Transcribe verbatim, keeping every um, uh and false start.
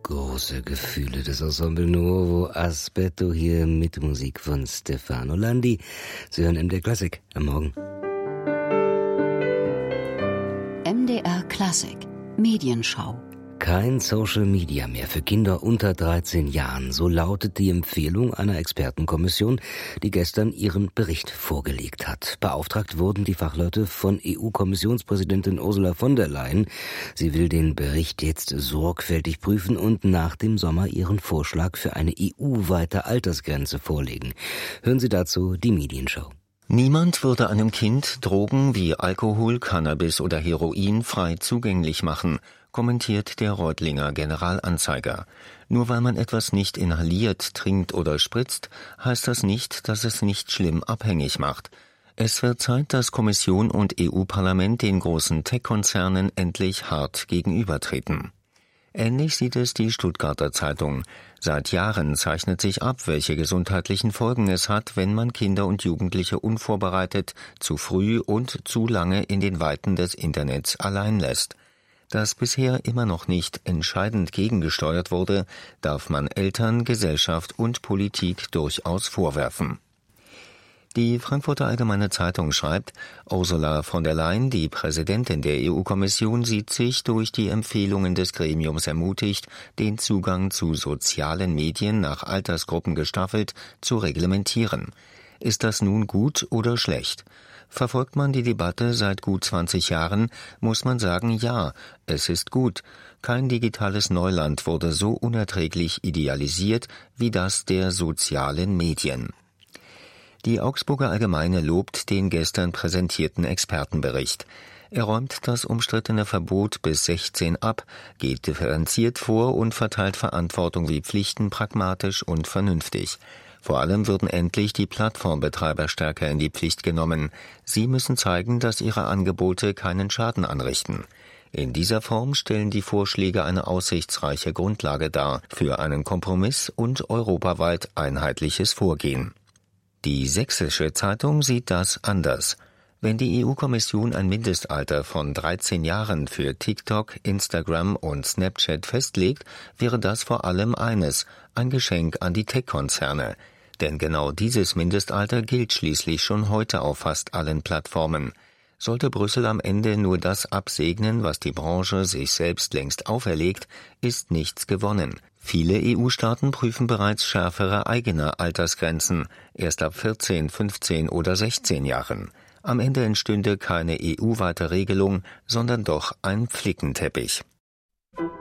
Große Gefühle des Ensemble Nuovo Aspetto hier mit Musik von Stefano Landi. Sie hören M D R Klassik am Morgen. M D R Klassik Medienschau. Kein Social Media mehr für Kinder unter dreizehn Jahren. So lautet die Empfehlung einer Expertenkommission, die gestern ihren Bericht vorgelegt hat. Beauftragt wurden die Fachleute von E U-Kommissionspräsidentin Ursula von der Leyen. Sie will den Bericht jetzt sorgfältig prüfen und nach dem Sommer ihren Vorschlag für eine E U-weite Altersgrenze vorlegen. Hören Sie dazu die Medienschau. Niemand würde einem Kind Drogen wie Alkohol, Cannabis oder Heroin frei zugänglich machen, kommentiert der Reutlinger Generalanzeiger. Nur weil man etwas nicht inhaliert, trinkt oder spritzt, heißt das nicht, dass es nicht schlimm abhängig macht. Es wird Zeit, dass Kommission und E U-Parlament den großen Tech-Konzernen endlich hart gegenübertreten. Ähnlich sieht es die Stuttgarter Zeitung. Seit Jahren zeichnet sich ab, welche gesundheitlichen Folgen es hat, wenn man Kinder und Jugendliche unvorbereitet, zu früh und zu lange in den Weiten des Internets allein lässt. Dass bisher immer noch nicht entscheidend gegengesteuert wurde, darf man Eltern, Gesellschaft und Politik durchaus vorwerfen. Die Frankfurter Allgemeine Zeitung schreibt, Ursula von der Leyen, die Präsidentin der E U-Kommission, sieht sich durch die Empfehlungen des Gremiums ermutigt, den Zugang zu sozialen Medien nach Altersgruppen gestaffelt zu reglementieren. Ist das nun gut oder schlecht? Verfolgt man die Debatte seit gut zwanzig Jahren, muss man sagen, ja, es ist gut. Kein digitales Neuland wurde so unerträglich idealisiert wie das der sozialen Medien. Die Augsburger Allgemeine lobt den gestern präsentierten Expertenbericht. Er räumt das umstrittene Verbot bis sechzehn ab, geht differenziert vor und verteilt Verantwortung wie Pflichten pragmatisch und vernünftig. Vor allem würden endlich die Plattformbetreiber stärker in die Pflicht genommen. Sie müssen zeigen, dass ihre Angebote keinen Schaden anrichten. In dieser Form stellen die Vorschläge eine aussichtsreiche Grundlage dar für einen Kompromiss und europaweit einheitliches Vorgehen. Die Sächsische Zeitung sieht das anders. Wenn die E U-Kommission ein Mindestalter von dreizehn Jahren für TikTok, Instagram und Snapchat festlegt, wäre das vor allem eines, ein Geschenk an die Tech-Konzerne. Denn genau dieses Mindestalter gilt schließlich schon heute auf fast allen Plattformen. Sollte Brüssel am Ende nur das absegnen, was die Branche sich selbst längst auferlegt, ist nichts gewonnen. Viele E U-Staaten prüfen bereits schärfere eigene Altersgrenzen, erst ab vierzehn, fünfzehn oder sechzehn Jahren. Am Ende entstünde keine E U-weite Regelung, sondern doch ein Flickenteppich.